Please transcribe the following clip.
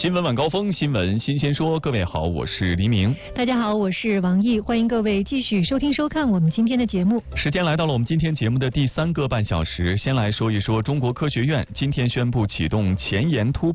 新闻晚高峰，新闻新鲜说。各位好，我是黎明。 大家好，我是王毅，欢迎各位继续收听收看我们今天的节目。 时间来到了我们今天节目的第3个半小时，先来说一说中国科学院今天宣布启动前沿突